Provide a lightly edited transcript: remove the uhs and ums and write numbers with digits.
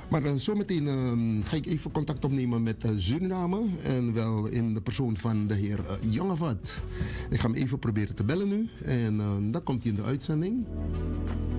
Maar zometeen ga ik even contact opnemen met Suriname. En wel in de persoon van de heer Jongevat. Ik ga hem even proberen te bellen nu. En dan komt hij in de uitzending.